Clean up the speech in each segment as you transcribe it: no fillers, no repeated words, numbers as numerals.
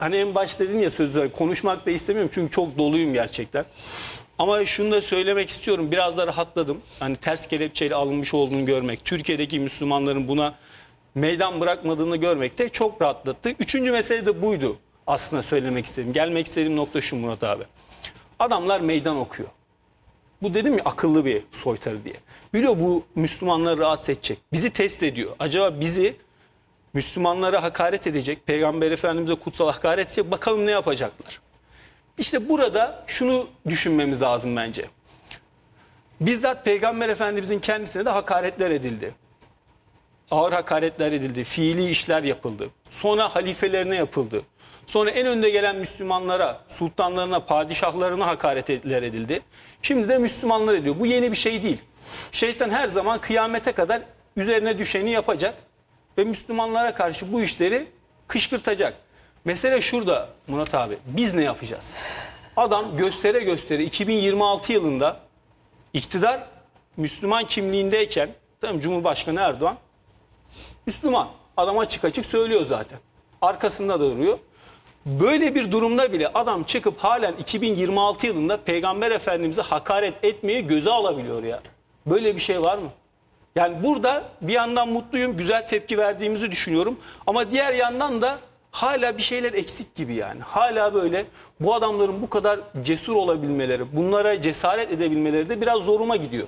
hani en başta dedin ya sözler, konuşmak da istemiyorum çünkü çok doluyum gerçekten. Ama şunu da söylemek istiyorum, biraz da rahatladım. Hani ters kelepçeyle alınmış olduğunu görmek, Türkiye'deki Müslümanların buna meydan bırakmadığını görmek de çok rahatlattı. Üçüncü mesele de buydu aslında söylemek istediğim. Gelmek istediğim nokta şu Murat abi. Adamlar meydan okuyor. Bu dedim ya akıllı bir soytarı diye. Biliyor bu Müslümanları rahatsız edecek. Bizi test ediyor. Acaba bizi Müslümanlara hakaret edecek, Peygamber Efendimiz'e kutsal hakaret edecek. Bakalım ne yapacaklar. İşte burada şunu düşünmemiz lazım bence. Bizzat Peygamber Efendimiz'in kendisine de hakaretler edildi. Ağır hakaretler edildi, fiili işler yapıldı. Sonra halifelerine yapıldı. Sonra en önde gelen Müslümanlara, sultanlarına, padişahlarına hakaretler edildi. Şimdi de Müslümanlar ediyor. Bu yeni bir şey değil. Şeytan her zaman kıyamete kadar üzerine düşeni yapacak ve Müslümanlara karşı bu işleri kışkırtacak. Mesele şurada Murat abi, biz ne yapacağız? Adam göstere göstere 2026 yılında iktidar Müslüman kimliğindeyken, tabii Cumhurbaşkanı Erdoğan Müslüman. Adam açık açık söylüyor zaten. Arkasında da duruyor. Böyle bir durumda bile adam çıkıp halen 2026 yılında Peygamber Efendimiz'e hakaret etmeyi göze alabiliyor ya. Böyle bir şey var mı? Yani burada bir yandan mutluyum, güzel tepki verdiğimizi düşünüyorum. Ama diğer yandan da hala bir şeyler eksik gibi yani. Hala böyle bu adamların bu kadar cesur olabilmeleri, bunlara cesaret edebilmeleri de biraz zoruma gidiyor.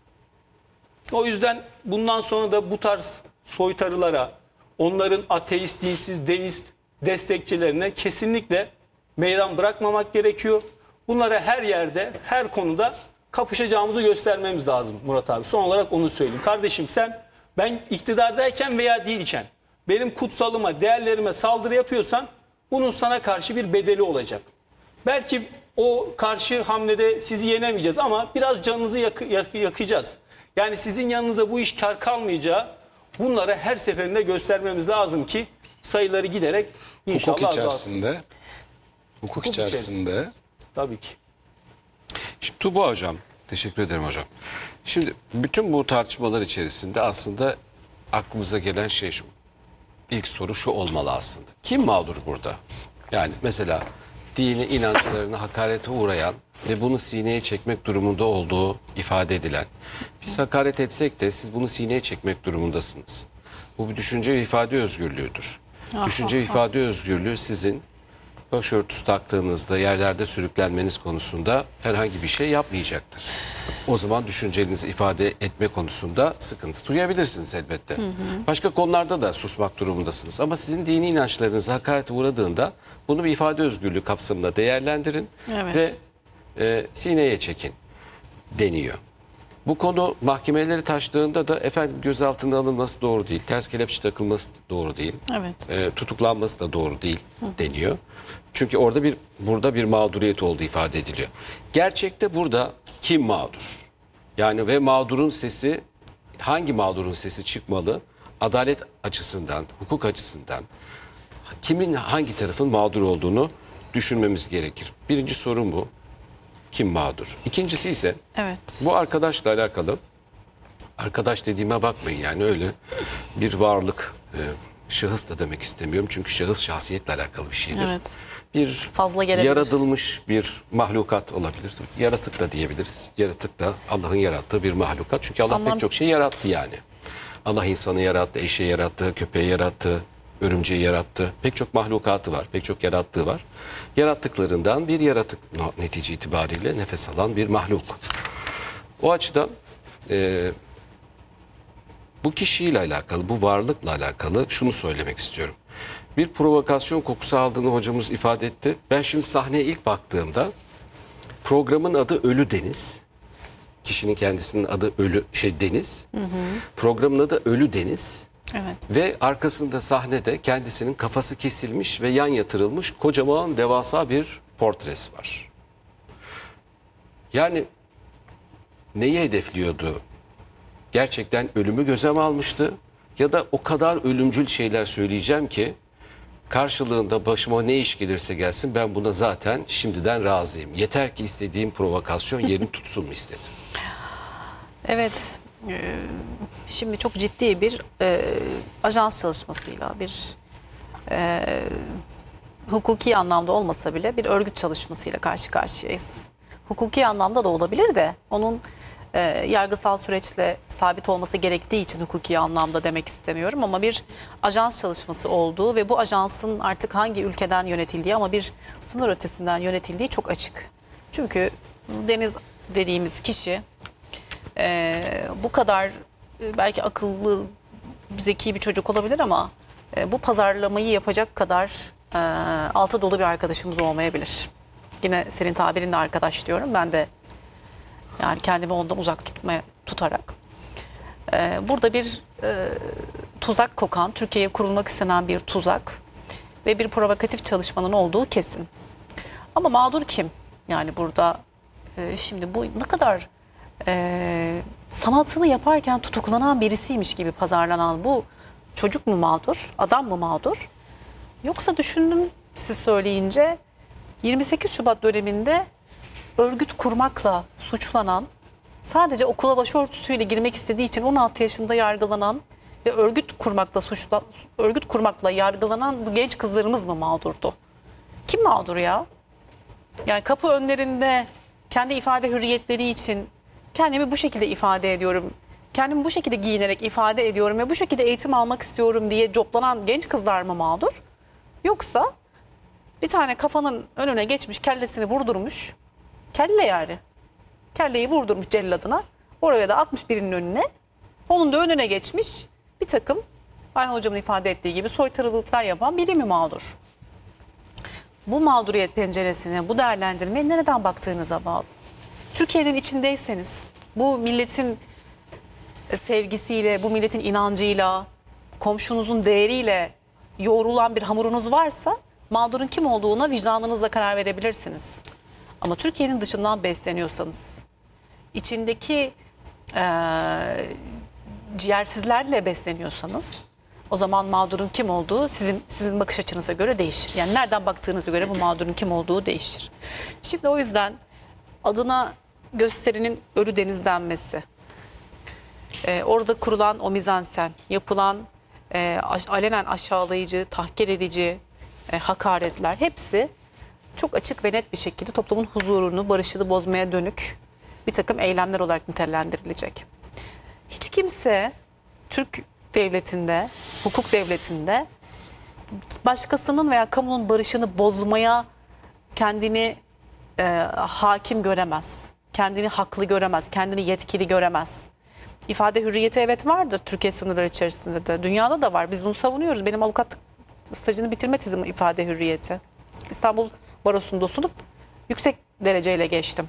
O yüzden bundan sonra da bu tarz soytarılara, onların ateist, dinsiz, deist destekçilerine kesinlikle meydan bırakmamak gerekiyor. Bunlara her yerde, her konuda kapışacağımızı göstermemiz lazım Murat abi. Son olarak onu söyleyeyim. Kardeşim ben iktidardayken veya değilken benim kutsalıma, değerlerime saldırı yapıyorsan bunun sana karşı bir bedeli olacak. Belki o karşı hamlede sizi yenemeyeceğiz ama biraz canınızı yakacağız. Yani sizin yanınıza bu iş kar kalmayacağı, bunları her seferinde göstermemiz lazım ki sayıları giderek inşallah azalsın. Hukuk içerisinde. Tabii ki. Şimdi Tuğba hocam, teşekkür ederim hocam. Şimdi bütün bu tartışmalar içerisinde aslında aklımıza gelen şey şu. İlk soru şu olmalı aslında. Kim mağdur burada? Yani mesela dini inanclarına hakarete uğrayan ve bunu sineye çekmek durumunda olduğu ifade edilen. Biz hakaret etsek de siz bunu sineye çekmek durumundasınız. Bu bir düşünce ve ifade özgürlüğüdür. Düşünce ve ifade özgürlüğü sizin başörtüsü taktığınızda yerlerde sürüklenmeniz konusunda herhangi bir şey yapmayacaktır. O zaman düşüncelerinizi ifade etme konusunda sıkıntı duyabilirsiniz elbette. Başka konularda da susmak durumundasınız. Ama sizin dini inançlarınıza hakarete uğradığında bunu bir ifade özgürlüğü kapsamında değerlendirin ve sineye çekin deniyor. Bu konu mahkemeleri taştığında da efendim gözaltına alınması doğru değil, ters kelepçe takılması doğru değil, tutuklanması da doğru değil deniyor. Çünkü burada bir mağduriyet olduğu ifade ediliyor. Gerçekte burada kim mağdur? Yani ve mağdurun sesi, hangi mağdurun sesi çıkmalı? Adalet açısından, hukuk açısından kimin hangi tarafın mağdur olduğunu düşünmemiz gerekir. Birinci sorun bu. Kim mağdur? İkincisi ise bu arkadaşla alakalı, arkadaş dediğime bakmayın yani öyle bir varlık, şahıs da demek istemiyorum çünkü şahıs şahsiyetle alakalı bir şeydir. Bir fazla yaratılmış bir mahlukat olabilir. Yaratık da diyebiliriz. Yaratık da Allah'ın yarattığı bir mahlukat. Çünkü Allah pek çok şey yarattı yani. Allah insanı yarattı, eşeği yarattı, köpeği yarattı, örümceği yarattı. Pek çok mahlukatı var, pek çok yarattığı var. Yarattıklarından bir yaratık netice itibariyle nefes alan bir mahluk. O açıdan bu kişiyle alakalı, bu varlıkla alakalı şunu söylemek istiyorum. Bir provokasyon kokusu aldığını hocamız ifade etti. Ben şimdi sahneye ilk baktığımda programın adı Ölü Deniz. Kişinin kendisinin adı Deniz. Programın adı Ölü Deniz. Ve arkasında sahnede kendisinin kafası kesilmiş ve yan yatırılmış kocaman devasa bir portresi var. Yani neyi hedefliyordu? Gerçekten ölümü göze mi almıştı? Ya da o kadar ölümcül şeyler söyleyeceğim ki karşılığında başıma ne iş gelirse gelsin ben buna zaten şimdiden razıyım. Yeter ki istediğim provokasyon yerini tutsun mu istedim. Evet. Şimdi çok ciddi bir ajans çalışmasıyla bir hukuki anlamda olmasa bile bir örgüt çalışmasıyla karşı karşıyayız. Hukuki anlamda da olabilir de onun yargısal süreçle sabit olması gerektiği için hukuki anlamda demek istemiyorum ama bir ajans çalışması olduğu ve bu ajansın artık hangi ülkeden yönetildiği ama bir sınır ötesinden yönetildiği çok açık. Çünkü Deniz dediğimiz kişi bu kadar belki akıllı, zeki bir çocuk olabilir ama bu pazarlamayı yapacak kadar altı dolu bir arkadaşımız olmayabilir. Yine senin tabirinle arkadaş diyorum. Ben de yani kendimi ondan uzak tutarak. Burada bir tuzak kokan, Türkiye'ye kurulmak istenen bir tuzak ve bir provokatif çalışmanın olduğu kesin. Ama mağdur kim? Yani burada şimdi bu ne kadar sanatını yaparken tutuklanan birisiymiş gibi pazarlanan bu çocuk mu mağdur, adam mı mağdur? Yoksa düşündüm siz söyleyince 28 Şubat döneminde örgüt kurmakla suçlanan, sadece okula başörtüsüyle girmek istediği için 16 yaşında yargılanan ve örgüt kurmakla yargılanan bu genç kızlarımız mı mağdurdu? Kim mağdur ya? Yani kapı önlerinde kendi ifade hürriyetleri için kendimi bu şekilde ifade ediyorum, kendimi bu şekilde giyinerek ifade ediyorum ve bu şekilde eğitim almak istiyorum diye coplanan genç kızlar mı mağdur? Yoksa bir tane kafanın önüne geçmiş, kellesini vurdurmuş, kelle yani, kelleyi vurdurmuş celladına, oraya da atmış birinin önüne, onun da önüne geçmiş bir takım, Ayhan Hocam'ın ifade ettiği gibi soytarılıklar yapan biri mi mağdur? Bu mağduriyet penceresine, bu değerlendirmeye nereden baktığınıza bağlı. Türkiye'nin içindeyseniz, bu milletin sevgisiyle, bu milletin inancıyla, komşunuzun değeriyle yoğrulan bir hamurunuz varsa mağdurun kim olduğuna vicdanınızla karar verebilirsiniz. Ama Türkiye'nin dışından besleniyorsanız, içindeki ciğersizlerle besleniyorsanız o zaman mağdurun kim olduğu sizin bakış açınıza göre değişir. Yani nereden baktığınıza göre bu mağdurun kim olduğu değişir. Şimdi o yüzden adına gösterinin Ölü Deniz denmesi, orada kurulan o mizansen, yapılan alenen aşağılayıcı, tahkir edici hakaretler hepsi çok açık ve net bir şekilde toplumun huzurunu, barışını bozmaya dönük bir takım eylemler olarak nitelendirilecek. Hiç kimse Türk devletinde, hukuk devletinde başkasının veya kamunun barışını bozmaya kendini hakim göremez. Kendini haklı göremez, kendini yetkili göremez. İfade hürriyeti evet vardır Türkiye sınırları içerisinde de. Dünyada da var. Biz bunu savunuyoruz. Benim avukatlık stajını bitirme tezim ifade hürriyeti. İstanbul Barosu'nda sunup yüksek dereceyle geçtim.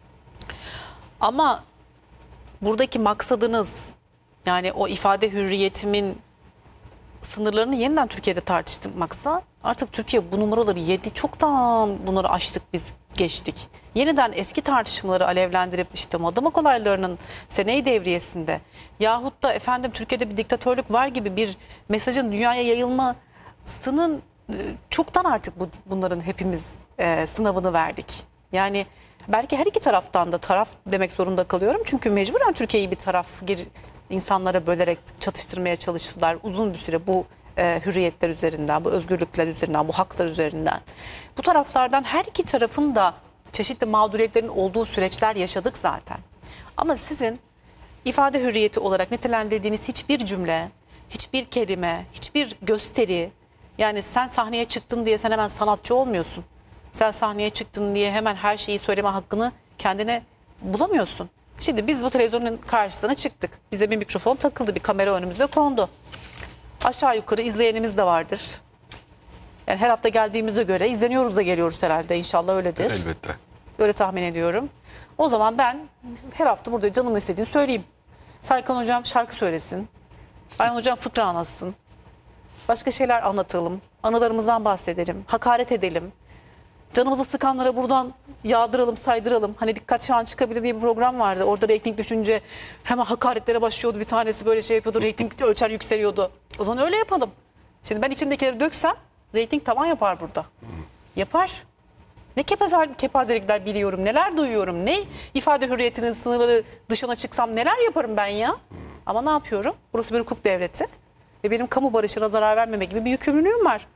Ama buradaki maksadınız, yani o ifade hürriyetimin sınırlarını yeniden Türkiye'de tartışmaksa artık Türkiye bu numaraları yedi. Çoktan bunları aştık, biz geçtik. Yeniden eski tartışmaları alevlendirip işte Madımak olaylarının seneyi devriyesinde yahut da efendim Türkiye'de bir diktatörlük var gibi bir mesajın dünyaya yayılmasının çoktan artık bunların hepimiz sınavını verdik. Yani belki her iki taraftan da taraf demek zorunda kalıyorum. Çünkü mecburen Türkiye'yi bir taraf insanlara bölerek çatıştırmaya çalıştılar uzun bir süre bu hürriyetler üzerinden, bu özgürlükler üzerinden, bu haklar üzerinden. Bu taraflardan her iki tarafın da çeşitli mağduriyetlerin olduğu süreçler yaşadık zaten. Ama sizin ifade hürriyeti olarak nitelendirdiğiniz hiçbir cümle, hiçbir kelime, hiçbir gösteri, yani sen sahneye çıktın diye sen hemen sanatçı olmuyorsun. Sen sahneye çıktın diye hemen her şeyi söyleme hakkını kendine bulamıyorsun. Şimdi biz bu televizyonun karşısına çıktık. Bize bir mikrofon takıldı, bir kamera önümüze kondu. Aşağı yukarı izleyenimiz de vardır. Yani her hafta geldiğimize göre izleniyoruz da geliyoruz herhalde. İnşallah öyledir. Elbette. Öyle tahmin ediyorum. O zaman ben her hafta burada canımın istediğini söyleyeyim. Saykan Hocam şarkı söylesin. Ayhan Hocam fıkra anlatsın. Başka şeyler anlatalım. Anılarımızdan bahsedelim. Hakaret edelim. Canımızı sıkanlara buradan yağdıralım, saydıralım. Hani Dikkat Şu An Çıkabilir diye bir program vardı. Orada reyting düşünce hemen hakaretlere başlıyordu. Bir tanesi böyle şey yapıyordu. Reyting ölçer yükseliyordu. O zaman öyle yapalım. Şimdi ben içimdekileri döksem reyting tavan yapar burada. Yapar. Ne kepazelikler biliyorum, neler duyuyorum. Ne ifade hürriyetinin sınırları dışına çıksam neler yaparım ben ya. Ama ne yapıyorum? Burası bir hukuk devleti. Ve benim kamu barışına zarar vermeme gibi bir yükümlülüğüm var.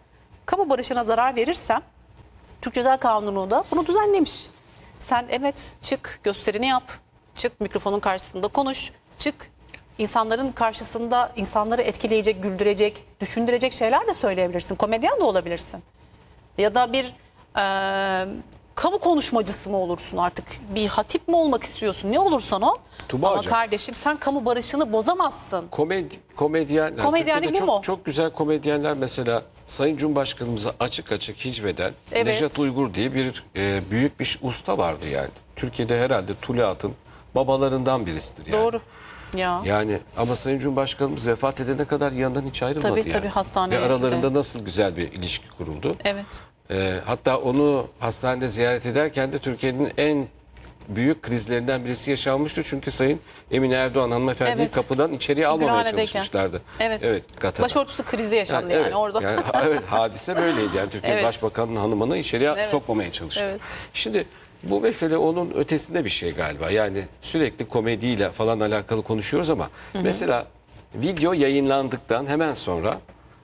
kamu barışına zarar verirsem Türk Ceza Kanunu da bunu düzenlemiş. Sen evet çık, gösterini yap, çık mikrofonun karşısında konuş, çık insanların karşısında insanları etkileyecek, güldürecek, düşündürecek şeyler de söyleyebilirsin. Komedyen de olabilirsin. Ya da bir kamu konuşmacısı mı olursun artık? Bir hatip mi olmak istiyorsun? Ne olursan ol. Tuba Ama Hocam. kardeşim sen kamu barışını bozamazsın. Komedyen, yani Komedyenlik Türkiye'de bu mu? çok güzel komedyenler, mesela Sayın Cumhurbaşkanımıza açık açık hicveden Evet. Nejat Uygur diye bir büyük bir usta vardı yani. Türkiye'de herhalde Tuluat'ın babalarından birisidir yani. Doğru. Ya. Yani ama Sayın Cumhurbaşkanımız vefat edene kadar yanından hiç ayrılmadı Tabii, yani. tabii, hastaneye Ve aralarında gitti. nasıl güzel bir ilişki kuruldu. Evet. Hatta onu hastanede ziyaret ederken de Türkiye'nin en büyük krizlerinden birisi yaşanmıştı. Çünkü Sayın Emine Erdoğan hanımefendiyi Evet. kapıdan içeriye almamaya Gülhane'deyken. çalışmışlardı. Evet. Katar'da. Başörtüsü krizi yaşandı Evet, yani orada. evet, hadise böyleydi. Yani Türkiye Evet. Başbakanı'nın hanımını içeriye Evet. sokmamaya çalıştı. Evet. Şimdi bu mesele onun ötesinde bir şey galiba. Yani sürekli komediyle falan alakalı konuşuyoruz ama mesela video yayınlandıktan hemen sonra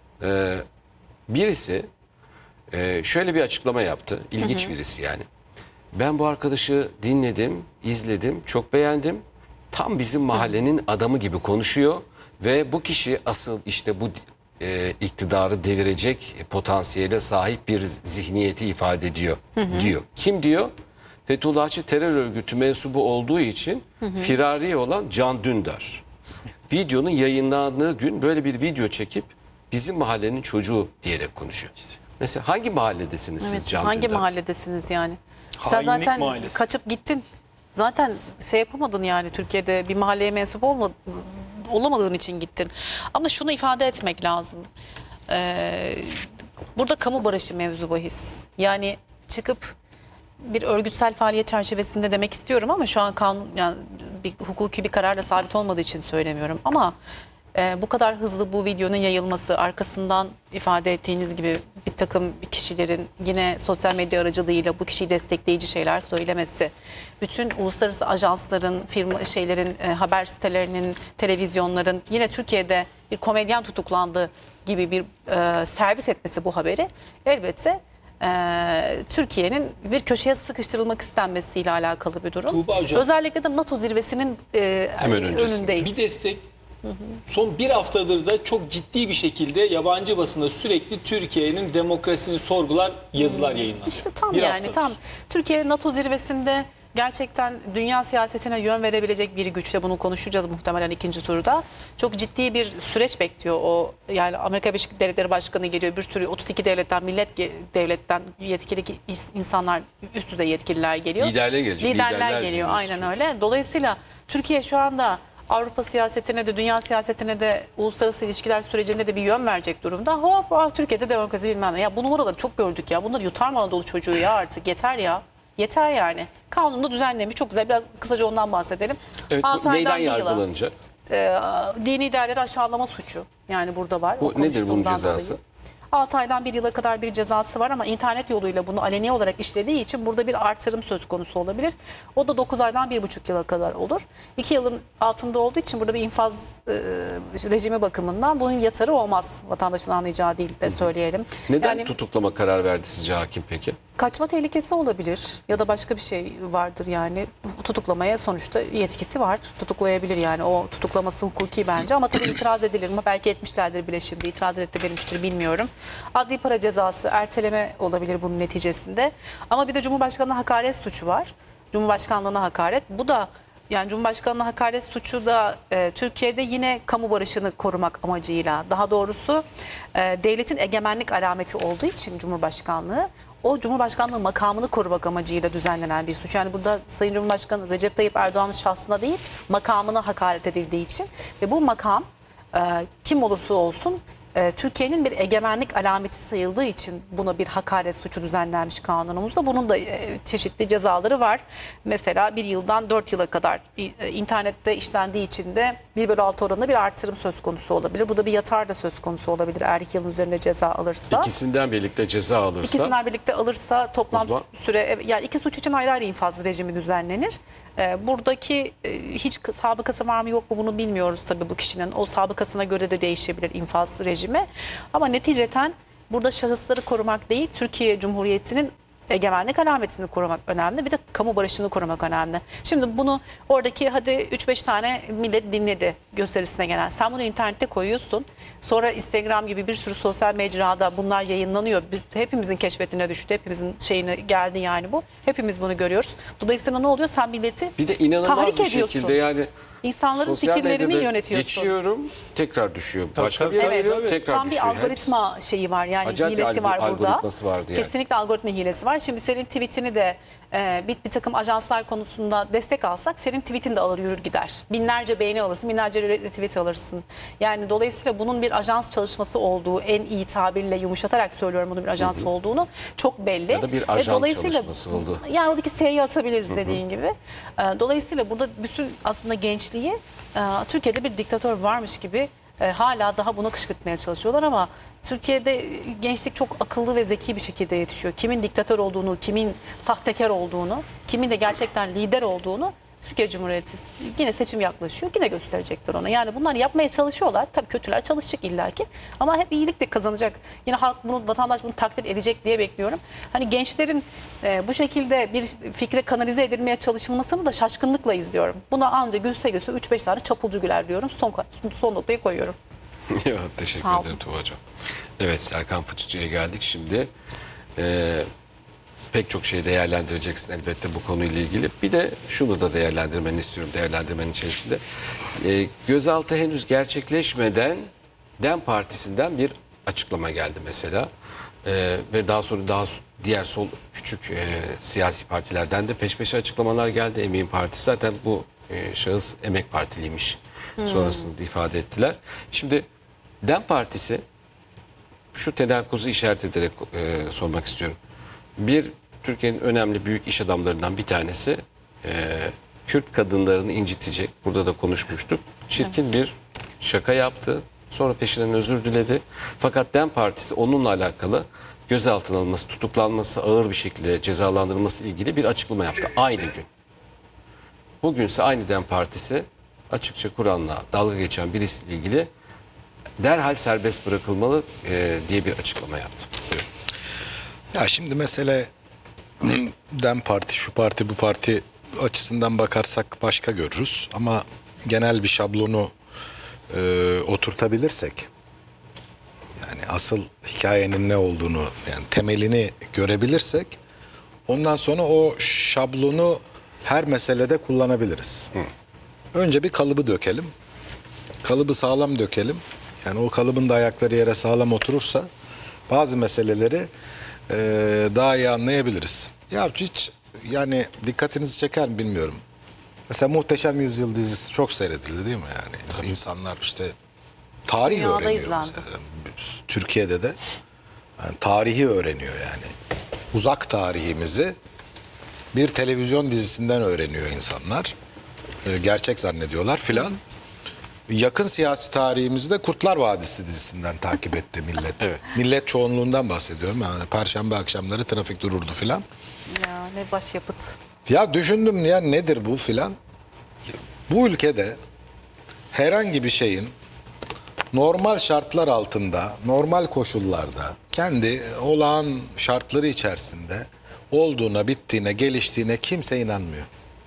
birisi şöyle bir açıklama yaptı. İlginç birisi yani. Ben bu arkadaşı dinledim, izledim, çok beğendim. Tam bizim mahallenin adamı gibi konuşuyor ve bu kişi asıl işte bu iktidarı devirecek potansiyele sahip bir zihniyeti ifade ediyor diyor. Kim diyor? Fethullahçı terör örgütü mensubu olduğu için firari olan Can Dündar. Videonun yayınlandığı gün böyle bir video çekip bizim mahallenin çocuğu diyerek konuşuyor. Mesela hangi mahalledesiniz Evet, siz siz Can hangi Dündar? mahalledesiniz yani? Sen Hainlik zaten mahallesi. kaçıp gittin. Zaten şey yapamadın yani Türkiye'de bir mahalleye mensup olamadığın için gittin. Ama şunu ifade etmek lazım. Burada kamu barışı mevzu bahis. Yani çıkıp bir örgütsel faaliyet çerçevesinde demek istiyorum ama şu an kanun yani bir hukuki bir kararla sabit olmadığı için söylemiyorum. Ama bu kadar hızlı bu videonun yayılması, arkasından ifade ettiğiniz gibi bir takım kişilerin yine sosyal medya aracılığıyla bu kişiyi destekleyici şeyler söylemesi, bütün uluslararası ajansların, firma haber sitelerinin, televizyonların yine Türkiye'de bir komedyen tutuklandı gibi bir servis etmesi bu haberi elbette Türkiye'nin bir köşeye sıkıştırılmak istenmesiyle alakalı bir durum. Tuğba Hocam. Özellikle de NATO zirvesinin Hemen öncesi. önündeyiz. Bir destek. Son bir haftadır da çok ciddi bir şekilde yabancı basında sürekli Türkiye'nin demokrasini sorgular yazılar yayınlanıyor. İşte tam Bir yani haftadır. tam Türkiye NATO zirvesinde gerçekten dünya siyasetine yön verebilecek bir güçle bunu konuşacağız muhtemelen ikinci turda. Çok ciddi bir süreç bekliyor o. Yani Amerika Birleşik Devletleri Başkanı geliyor. Bir sürü 32 devletten, devletten yetkili insanlar, üst düzey yetkililer geliyor. Liderler gelecek, Liderler liderler geliyor zirvesi aynen öyle. Dolayısıyla Türkiye şu anda Avrupa siyasetine de dünya siyasetine de uluslararası ilişkiler sürecinde de bir yön verecek durumda. Hop Türkiye'de demokrasi bilmem ne. Ya bu numaraları çok gördük ya. Bunları yutar mı Anadolu çocuğu ya artık yeter ya. Yeter yani. Kanunda düzenlemiş çok güzel. Biraz kısaca ondan bahsedelim. Evet, Altı bu aydan neyden bir yıla, yargılanacak? dini değerleri aşağılama suçu. Yani burada var. Bu O nedir bunun konuştuğumdan cezası? dolayı. 6 aydan 1 yıla kadar bir cezası var ama internet yoluyla bunu aleni olarak işlediği için burada bir artırım söz konusu olabilir. O da 9 aydan 1,5 yıla kadar olur. 2 yılın altında olduğu için burada bir infaz rejimi bakımından bunun yatarı olmaz. Vatandaşın anlayacağı değil de söyleyelim. Neden Yani tutuklama karar verdi sizce hakim peki? kaçma tehlikesi olabilir ya da başka bir şey vardır yani. Tutuklamaya sonuçta yetkisi var. Tutuklayabilir yani. O tutuklaması hukuki bence ama tabii itiraz edilir mi? Belki etmişlerdir bile şimdi. İtiraz reddedilmiştir bilmiyorum. Adli para cezası, erteleme olabilir bunun neticesinde. Ama bir de Cumhurbaşkanı'na hakaret suçu var. Cumhurbaşkanlığına hakaret. Bu da yani Cumhurbaşkanı'na hakaret suçu da Türkiye'de yine kamu barışını korumak amacıyla, daha doğrusu devletin egemenlik alameti olduğu için Cumhurbaşkanlığı, o Cumhurbaşkanlığı makamını korumak amacıyla düzenlenen bir suç. Yani burada Sayın Cumhurbaşkanı Recep Tayyip Erdoğan'ın şahsına değil, makamına hakaret edildiği için ve bu makam kim olursa olsun Türkiye'nin bir egemenlik alameti sayıldığı için buna bir hakaret suçu düzenlenmiş kanunumuzda. Bunun da çeşitli cezaları var. Mesela 1 yıldan 4 yıla kadar internette işlendiği için de 1/6 oranında bir artırım söz konusu olabilir. Burada bir yatar da söz konusu olabilir eğer 2 yılın üzerinde ceza alırsa. İkisinden birlikte ceza alırsa İkisinden birlikte alırsa toplam Uzman. süre, yani iki suç için ayrı ayrı infaz rejimi düzenlenir. Buradaki hiç sabıkası var mı yok mu bunu bilmiyoruz tabii bu kişinin. O sabıkasına göre de değişebilir infaz rejimi. Ama neticeten burada şahısları korumak değil, Türkiye Cumhuriyeti'nin egemenlik alametini korumak önemli. Bir de kamu barışını korumak önemli. Şimdi bunu oradaki hadi 3-5 tane millet dinledi gösterisine gelen. Sen bunu internette koyuyorsun. Sonra Instagram gibi bir sürü sosyal mecrada bunlar yayınlanıyor. Hepimizin keşfetine düştü. Hepimizin şeyine geldi yani bu. Hepimiz bunu görüyoruz. Dolayısıyla ne oluyor? Sen milleti Bir de inanılmaz tahrik bir ediyorsun. şekilde yani İnsanların sosyal fikirlerini medyada yönetiyorsun. geçiyorum, tekrar düşüyor. Başka tabii, bir yere Evet, geliyor, tekrar tam düşüyor. bir algoritma şeyi var yani Acayip bir hilesi var burada. algoritması vardı yani. Kesinlikle algoritma hilesi var. Şimdi senin tweetini de bir takım ajanslar konusunda destek alsak senin tweetin de alır yürür gider. Binlerce beğeni alırsın, binlerce retweet alırsın. Yani dolayısıyla bunun bir ajans çalışması olduğu, en iyi tabirle yumuşatarak söylüyorum bunun bir ajans olduğunu çok belli. Ya da bir ajan dolayısıyla çalışması oldu. yani oradaki S'yi atabiliriz dediğin gibi. Dolayısıyla burada bütün aslında gençliği Türkiye'de bir diktatör varmış gibi hala daha buna kışkırtmaya çalışıyorlar ama Türkiye'de gençlik çok akıllı ve zeki bir şekilde yetişiyor. Kimin diktatör olduğunu, kimin sahtekar olduğunu, kimin de gerçekten lider olduğunu Türkiye Cumhuriyeti yine seçim yaklaşıyor. Yine gösterecekler ona. Yani bunlar yapmaya çalışıyorlar. Tabii kötüler çalışacak illaki. Ama hep iyilik de kazanacak. Yine halk bunu, vatandaş bunu takdir edecek diye bekliyorum. Hani gençlerin bu şekilde bir fikre kanalize edilmeye çalışılmasını da şaşkınlıkla izliyorum. Buna anca gülse 3-5 tane çapulcu güler diyorum. Son noktayı koyuyorum. Ya, teşekkür Sağ olun. ederim Tuğba Hocam. Evet, Serkan Fıçıcı'ya geldik şimdi. Pek çok şey değerlendireceksin elbette bu konuyla ilgili. Bir de şunu da değerlendirmeni istiyorum değerlendirmenin içerisinde. Gözaltı henüz gerçekleşmeden DEM Partisi'nden bir açıklama geldi mesela. Ve daha sonra diğer sol küçük siyasi partilerden de peş peşe açıklamalar geldi. Emeğin Partisi zaten bu şahıs Emek Partiliymiş. Sonrasında ifade ettiler. Şimdi DEM Partisi şu tenakkuzu işaret ederek sormak istiyorum. Bir, Türkiye'nin önemli büyük iş adamlarından bir tanesi Kürt kadınlarını incitecek. Burada da konuşmuştuk. Çirkin bir şaka yaptı. Sonra peşinden özür diledi. Fakat DEM Partisi onunla alakalı gözaltına alınması, tutuklanması, ağır bir şekilde cezalandırılması ilgili bir açıklama yaptı. Aynı gün. Bugünse aynı DEM Partisi açıkça Kur'an'la dalga geçen birisiyle ilgili derhal serbest bırakılmalı diye bir açıklama yaptı. Buyurun. Ya şimdi mesele DEM Parti, şu parti, bu parti açısından bakarsak başka görürüz. Ama genel bir şablonu oturtabilirsek, yani asıl hikayenin ne olduğunu, yani temelini görebilirsek, ondan sonra o şablonu her meselede kullanabiliriz. Önce bir kalıbı dökelim. Kalıbı sağlam dökelim. Yani o kalıbın da ayakları yere sağlam oturursa bazı meseleleri daha iyi anlayabiliriz. Ya hiç yani dikkatinizi çeker mi bilmiyorum. Mesela Muhteşem Yüzyıl dizisi çok seyredildi değil mi yani? İnsanlar işte tarih Dünyada öğreniyor izlendi. mesela. Türkiye'de de yani tarihi öğreniyor yani. Uzak tarihimizi bir televizyon dizisinden öğreniyor insanlar. Gerçek zannediyorlar filan. Yakın siyasi tarihimizi de Kurtlar Vadisi dizisinden takip etti millet. Evet. Millet çoğunluğundan bahsediyorum. Yani Perşembe akşamları trafik dururdu filan. Ya ne başyapıt. Ya düşündüm ya nedir bu filan. Bu ülkede herhangi bir şeyin normal şartlar altında, normal koşullarda, kendi olağan şartları içerisinde olduğuna, bittiğine, geliştiğine kimse inanmıyor.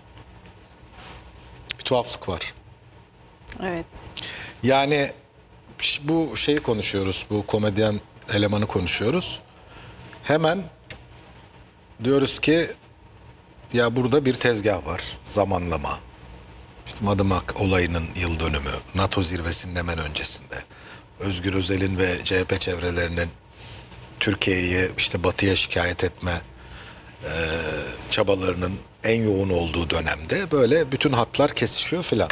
Bir tuhaflık var. Evet. Yani bu şeyi konuşuyoruz, bu komedyen elemanı konuşuyoruz. Hemen diyoruz ki ya burada bir tezgah var, zamanlama. İşte Madımak olayının yıl dönümü, NATO zirvesinin hemen öncesinde. Özgür Özel'in ve CHP çevrelerinin Türkiye'yi işte batıya şikayet etme çabalarının en yoğun olduğu dönemde böyle bütün hatlar kesişiyor filan.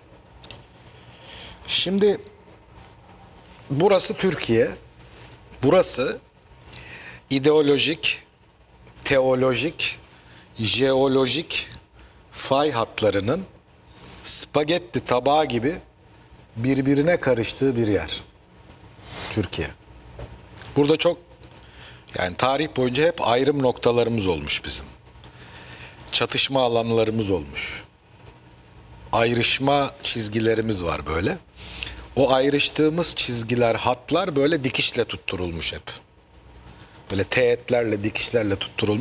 Şimdi burası Türkiye, burası ideolojik, teolojik, jeolojik fay hatlarının spagetti tabağı gibi birbirine karıştığı bir yer. Türkiye. Burada çok yani tarih boyunca hep ayrım noktalarımız olmuş bizim. Çatışma alanlarımız olmuş. Ayrışma çizgilerimiz var böyle. O ayrıştığımız çizgiler, hatlar böyle dikişle tutturulmuş hep. böyle teğetlerle, dikişlerle tutturulmuş